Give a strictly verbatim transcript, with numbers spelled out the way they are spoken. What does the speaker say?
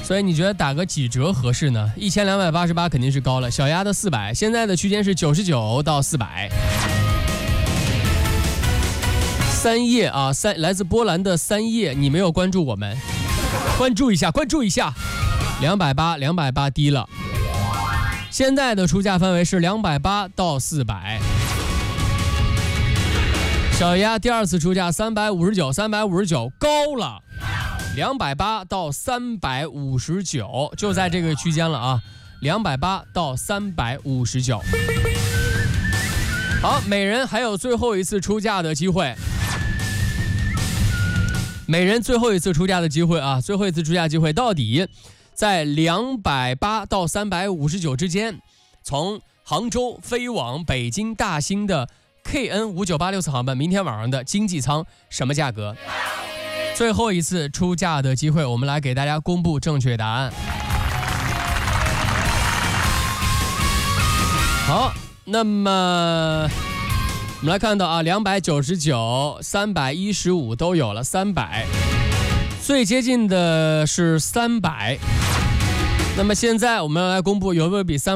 所以你觉得打个几折合适呢？一千两百八十八肯定是高了，小鸭的四百，现在的区间是九十九到四百。三叶啊，三来自波兰的三叶，你没有关注我们，关注一下，关注一下。两百八，两百八低了。现在的出价范围是两百八到四百。小鸭第二次出价三百五十九，三百五十九高了。两百八到三百五十九，就在这个区间了啊，两百八到三百五十九。好，美人还有最后一次出价的机会。美人最后一次出价的机会啊，最后一次出价机会到底在两百八到三百五十九之间。从杭州飞往北京大兴的 K N 五九八六次航班，明天晚上的经济舱什么价格？最后一次出价的机会，我们来给大家公布正确答案。好，那么我们来看到啊，两百九十九、三百一十五都有了，三百，最接近的是三百。那么现在我们来公布有没有比三